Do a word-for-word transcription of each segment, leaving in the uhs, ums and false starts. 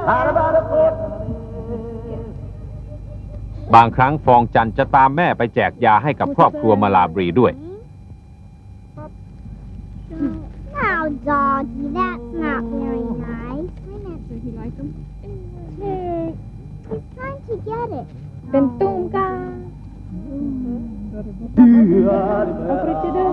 บางครั้งฟองจันจะตามแม่ไปแจกยาให้กับครอบครัวมาลาบรีด้วย Now, doggy, that's not very nice. Does he like them? He's trying to get it. เป็นตุ้มกาเอาไปจะเดิน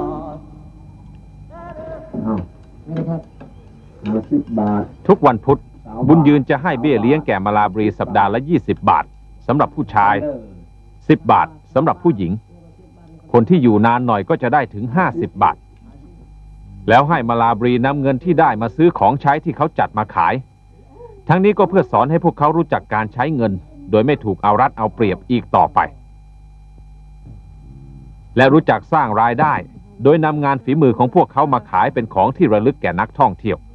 ทุกวันพุธบุญยืนจะให้เบี้ยเลี้ยงแก่มาลาบรีสัปดาห์ละยี่สิบบาทสำหรับผู้ชายสิบบาทสำหรับผู้หญิงคนที่อยู่นานหน่อยก็จะได้ถึงห้าสิบบาทแล้วให้มาลาบรีนำเงินที่ได้มาซื้อของใช้ที่เขาจัดมาขายทั้งนี้ก็เพื่อสอนให้พวกเขารู้จักการใช้เงินโดยไม่ถูกเอารัดเอาเปรียบอีกต่อไปและรู้จักสร้างรายได้โดยนำงานฝีมือของพวกเขามาขายเป็นของที่ระลึกแก่นักท่องเที่ยว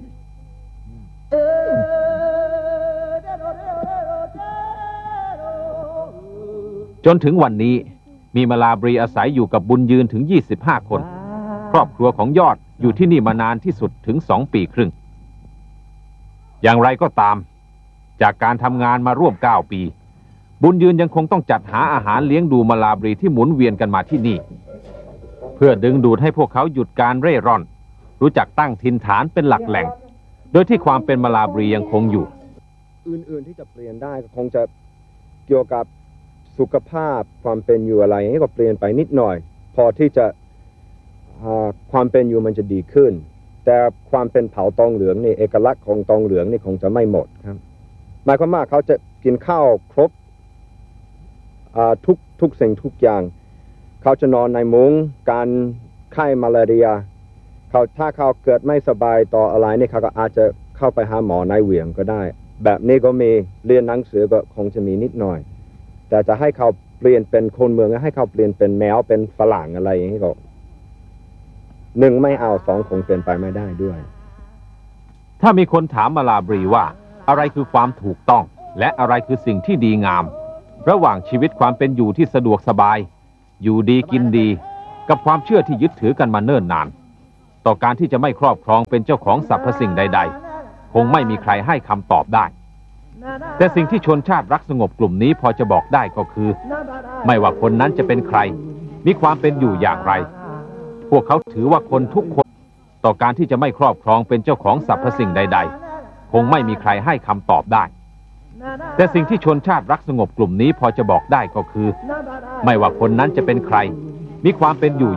จนถึงวันนี้มีมาลาบรีอาศัยอยู่กับบุญยืนถึงยี่สิบห้าคนครอบครัวของยอดอยู่ที่นี่มานานที่สุดถึงสองปีครึ่งอย่างไรก็ตามจากการทำงานมาร่วมเก้าปีบุญยืนยังคงต้องจัดหาอาหารเลี้ยงดูมาลาบรีที่หมุนเวียนกันมาที่นี่เพื่อดึงดูดให้พวกเขาหยุดการเร่ร่อนรู้จักตั้งถิ่นฐานเป็นหลักแหล่งโดยที่ความเป็นมาลาบรียังคงอยู่อื่นๆที่จะเปลี่ยนได้ก็คงจะเกี่ยวกับสุขภาพความเป็นอยู่อะไรให้ก็เปลี่ยนไปนิดหน่อยพอที่จะความเป็นอยู่มันจะดีขึ้นแต่ความเป็นเผ่าตองเหลืองนี่เอกลักษณ์ของตองเหลืองนี่คงจะไม่หมดครับหมายความว่าเขาจะกินข้าวครบทุกทุกสิ่งทุกอย่างเขาจะนอนในมุ้งการไข้มาลาเรียเขาถ้าเขาเกิดไม่สบายต่ออะไรนี่เขาก็อาจจะเข้าไปหาหมอในเหวี่ยงก็ได้แบบนี้ก็มีเรียนหนังสือก็คงจะมีนิดหน่อยแต่จะให้เขาเปลี่ยนเป็นคนเมืองให้เขาเปลี่ยนเป็นแมวเป็นฝรั่งอะไรอย่างนี้ก็หนึ่งไม่เอาสองคงเป็นไปไม่ได้ด้วยถ้ามีคนถามมาลาบรีว่าอะไรคือความถูกต้องและอะไรคือสิ่งที่ดีงามระหว่างชีวิตความเป็นอยู่ที่สะดวกสบายอยู่ดีกินดีกับความเชื่อที่ยึดถือกันมาเนิ่นนานต่อการที่จะไม่ครอบครองเป็นเจ้าของสรรพสิ่งใดๆคงไม่มีใครให้คำตอบได้แต่สิ่งที่ชนชาติรักสงบกลุ่มนี้พอจะบอกได้ก็คือไม่ว่าคนนั้นจะเป็นใครมีความเป็นอยู่อย่างไรพวกเขาถือว่าคนทุกคนต่อการที่จะไม่ครอบครองเป็นเจ้าของสรรพสิ่งใดๆคงไม่มีใครให้คำตอบได้แต่สิ่งที่ชนชาติรักสงบกลุ่มนี้พอจะบอกได้ก็คือไม่ว่าคนนั้นจะเป็นใครมีความเป็นอยู่